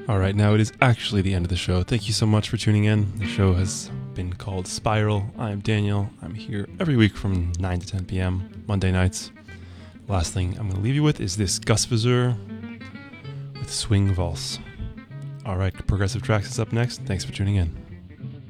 All right, now it is actually the end of the show. Thank you so much for tuning in. The show has been called Spiral. I am Daniel. I'm here every week from 9 to 10 p.m. Monday nights. Last thing I'm going to leave you with is this Gus Viseur with Swing Valse. All right, Progressive Tracks is up next. Thanks for tuning in.